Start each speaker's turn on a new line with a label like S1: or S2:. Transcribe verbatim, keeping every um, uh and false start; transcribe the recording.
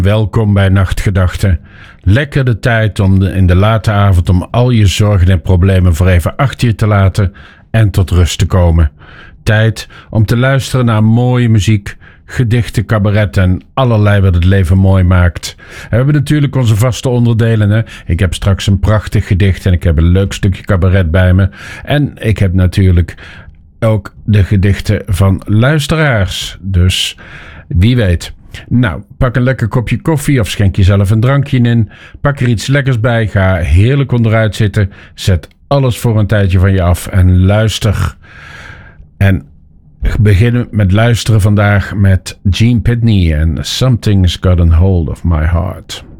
S1: Welkom bij Nachtgedachten. Lekker de tijd om de, in de late avond om al je zorgen en problemen voor even achter je te laten en tot rust te komen. Tijd om te luisteren naar mooie muziek, gedichten, cabaret en allerlei wat het leven mooi maakt. We hebben natuurlijk onze vaste onderdelen. Hè? Ik heb straks een prachtig gedicht en ik heb een leuk stukje cabaret bij me. En ik heb natuurlijk ook de gedichten van luisteraars. Dus wie weet. Nou, pak een lekker kopje koffie of schenk jezelf een drankje in. Pak er iets lekkers bij. Ga heerlijk onderuit zitten. Zet alles voor een tijdje van je af en luister. En beginnen met luisteren vandaag met Gene Pitney en Something's Got a Hold of My Heart.